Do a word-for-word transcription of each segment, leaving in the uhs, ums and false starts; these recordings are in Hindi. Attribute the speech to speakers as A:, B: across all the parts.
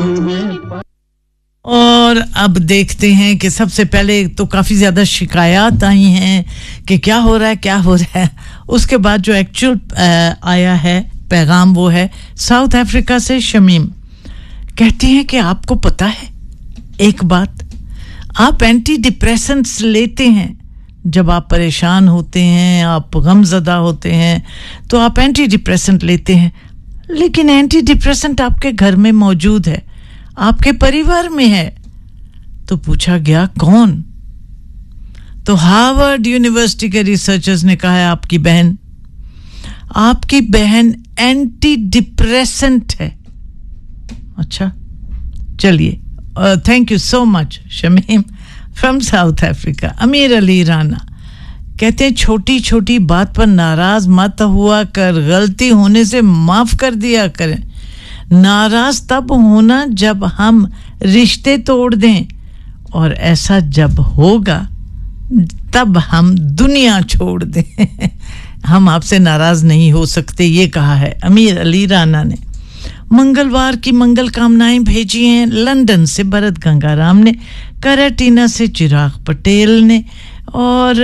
A: और अब देखते हैं कि सबसे पहले तो काफ़ी ज़्यादा शिकायत आई हैं कि क्या हो रहा है क्या हो रहा है उसके बाद जो एक्चुअल आया है पैगाम वो है साउथ अफ्रीका से शमीम कहती हैं कि आपको पता है एक बात आप एंटी डिप्रेसेंट्स लेते हैं जब आप परेशान होते हैं आप गमज़दा होते हैं तो आप एंटी डिप्रेसेंट लेते हैं लेकिन एंटी डिप्रेसेंट आपके घर में मौजूद है आपके परिवार में है तो पूछा गया कौन तो हार्वर्ड यूनिवर्सिटी के रिसर्चर्स ने कहा है आपकी बहन आपकी बहन एंटी डिप्रेसेंट है अच्छा चलिए thank you so much Shamim from south Africa अमीर अली राना कहते हैं छोटी छोटी बात पर नाराज मत हुआ कर गलती होने से माफ कर दिया करें नाराज तब होना जब हम रिश्ते तोड़ दें और ऐसा जब होगा तब हम दुनिया छोड़ दें हम आपसे नाराज नहीं हो सकते ये कहा है अमीर अली राना ने मंगलवार की मंगल कामनाएं भेजी हैं लंदन से भरत गंगाराम ने कराटीना से चिराग पटेल ने और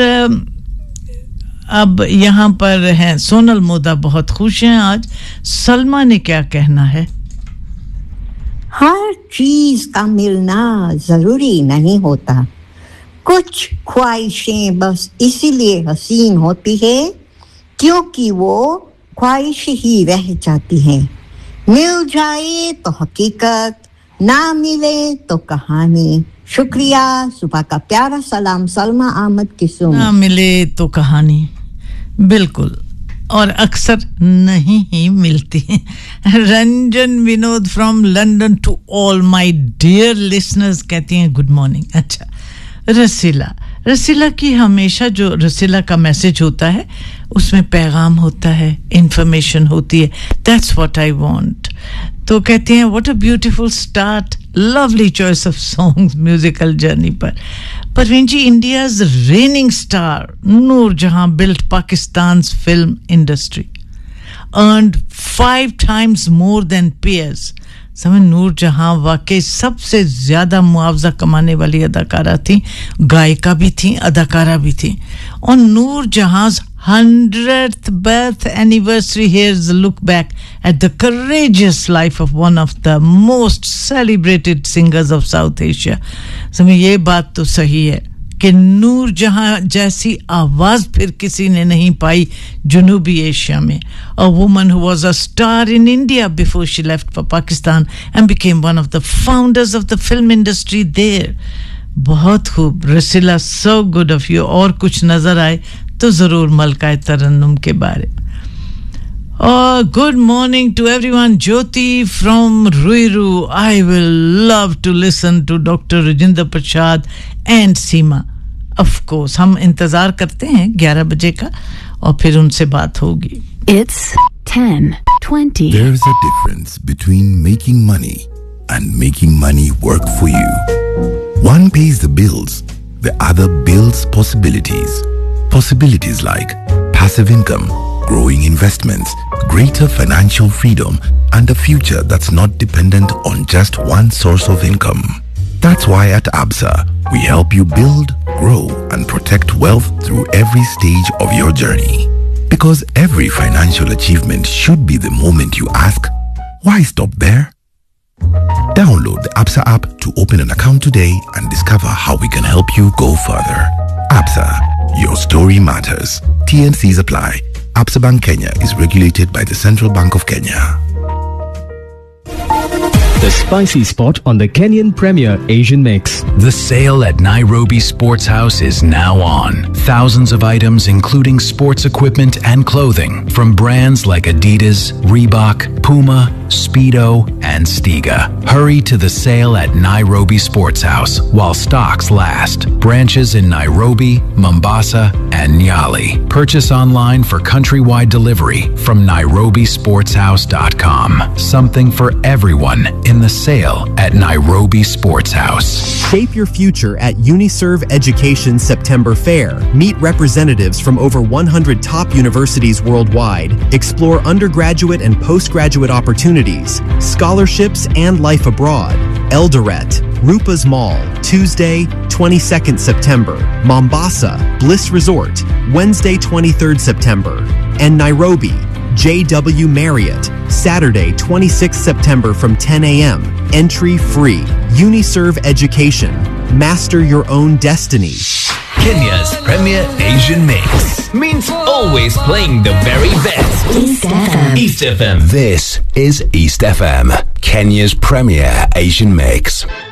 A: अब यहाँ पर हैं सोनल मोदा बहुत खुश हैं आज सलमा ने क्या कहना है
B: हर चीज का मिलना जरूरी नहीं होता कुछ ख्वाहिशें बस इसीलिए हसीन होती है क्योंकि वो ख्वाहिश ही रह जाती हैं मिल जाए तो हकीकत ना मिले तो कहानी शुक्रिया सुबह का प्यारा सलाम सलमा अहमद किस्म
A: ना मिले तो कहानी बिल्कुल और अक्सर नहीं ही मिलती Ranjan Vinod from London to all my dear listeners कहती हैं गुड मॉर्निंग अच्छा रसीला रसीला की हमेशा जो रसीला का मैसेज होता है उसमें पैगाम होता है इंफॉर्मेशन होती है दैट्स व्हाट आई वांट तो कहते हैं what a beautiful start lovely choice of songs musical journey पर Parveen ji India's raining star नूर जहां built पाकिस्तान's film industry earned five times more than peers समझ नूर जहां वाकई सबसे ज्यादा मुआवजा कमाने वाली अदाकारा थी गायिका भी थी अदाकारा भी थी और नूर जहां's hundredth birth anniversary here's a look back at the courageous life of one of the most celebrated singers of South Asia समझ ये बात तो सही है कि नूर जहां जैसी आवाज फिर किसी ने नहीं पाई जुनूबी एशिया में a woman who was a star in India before she left for Pakistan and became one of the founders of the film industry there बहुत खूब रसीला so good of you और कुछ नजर आए तो जरूर मलकाए तरन्नुम के बारे Oh, good morning to everyone. Jyoti from Ruiru. I will love to listen to Doctor Rajinder Prasad and Seema. Of course, हम इंतजार करते हैं ग्यारह बजे का और फिर उनसे बात होगी.
C: It's ten twenty.
D: There's a difference between making money and making money work for you. One pays the bills, the other builds possibilities. Possibilities like passive income, growing investments, greater financial freedom, and a future that's not dependent on just one source of income. That's why at Absa, we help you build, grow, and protect wealth through every stage of your journey. Because every financial achievement should be the moment you ask, why stop there? Download the Absa app to open an account today and discover how we can help you go further. Absa, your story matters. T and C's apply. Absa Bank Kenya is regulated by the Central Bank of Kenya.
E: The spicy spot on the Kenyan Premier Asian Mix.
F: The sale at Nairobi Sports House is now on. Thousands of items including sports equipment and clothing from brands like Adidas, Reebok, Puma, Speedo, and Stiga. Hurry to the sale at Nairobi Sports House while stocks last. Branches in Nairobi, Mombasa, and Nyali. Purchase online for countrywide delivery from nairobi sports house dot com. Something for everyone in the sale at Nairobi Sports House.
G: Shape your future at Uniserve Education September Fair. Meet representatives from over one hundred top universities worldwide. Explore undergraduate and postgraduate opportunities, scholarships, and life abroad. Eldoret, Rupa's Mall, Tuesday, twenty-second September. Mombasa, Bliss Resort, Wednesday, twenty-third September. And Nairobi, J W Marriott, Saturday, twenty-sixth September from ten a.m. Entry free. Uniserve Education. Master your own destiny.
H: Kenya's premier Asian mix means always playing the very best.
C: East F M.
H: East F M.
F: This is East F M, Kenya's premier Asian mix.